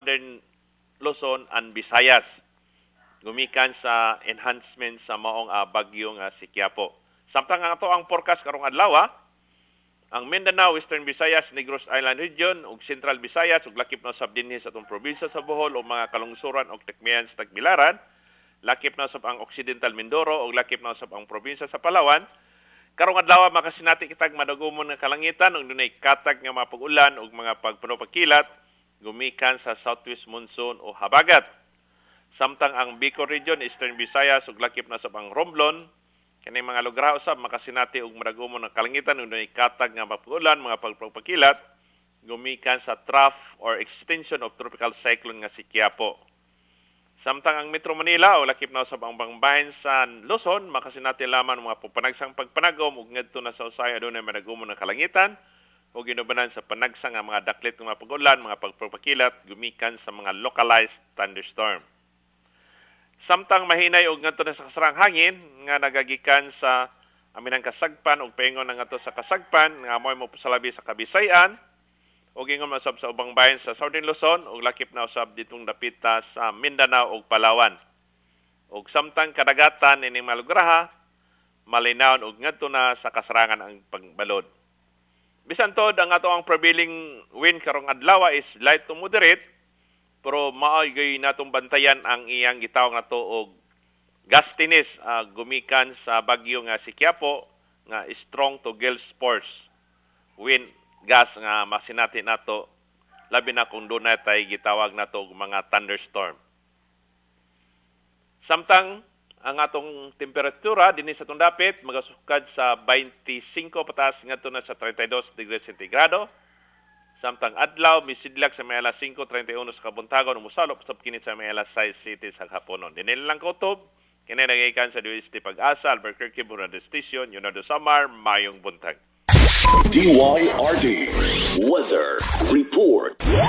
Northern Luzon and Visayas. Gumikan sa enhancement sa maong bagyo nga si Quiapo. Samtang ang ato ang forecast karong adlaw, ang Mindanao, Western Visayas, Negros Island Region ug Central Visayas ug lakip na sab dinhi sa atong probinsya sa Bohol ug mga kalungsuran ug tekmeyan sa Tagbilaran, lakip na sab ang Occidental Mindoro ug lakip na sab ang probinsya sa Palawan. Karong adlaw makasinati kitag madagumon nga kalangitan ug dunay katag nga mga pag-ulan ug mga pagpuno-pagkilat gumikan sa southwest monsoon o habagat. Samtang ang Bicol Region, Eastern Visayas ug lakip na sab ang Romblon, kani mga lugar usab makasinati og madagumon nga kalangitan ug dunay katag nga pag-ulan, mga pagpuno-pagkilat gumikan sa trough or extension of tropical cyclone nga si Quiapo. Samtang ang Metro Manila o lakip na usab ang bangbahin sa Luzon, makasinati lamang mga panagsang pagpanagom ug ngadto na sa usaya adunay madagumon nga kalangitan o ginubanan sa panagsang nga mga daklit ng mga pag-ulan, mga pagpapakilat, gumikan sa mga localized thunderstorm. Samtang mahinay og ngadto na sa kasarang hangin nga nagagikan sa aminang kasagpan ug paingon na ngadto sa kasagpan nga moy mo pasalabi sa Kabisayan ug ingon masab sa ubang bahin sa Southern Luzon ug lakip na usab ditong dapita sa Mindanao ug Palawan. Ug samtang kadagatan ining mga lugar malinawon ug ngadto na sa kasarangan ang pagbalod. Bisan tod ang ato ang prevailing wind karong adlaw is light to moderate, pero maoy natong bantayan ang iyang gitawag nato og gustiness gumikan sa bagyo nga si Quiapo nga strong to gale force wind gas nga masinati nato labi na kung dunay tay gitawag nato og mga thunderstorm. Samtang ang atong temperatura dinhi sa atong dapit magasukad sa 25 pataas ngadto na sa 32 degrees centigrado. Samtang adlaw misidlak sa may alas 5:31 sa kabuntagon ug mosalop sab kini sa may alas 6:00 sa haponon. Dinhi lang kutob kini nagikan sa DOST Pag-asa, Albuquerque, Burado Station, Yunado Samar, mayong buntag. DYRD Weather Report.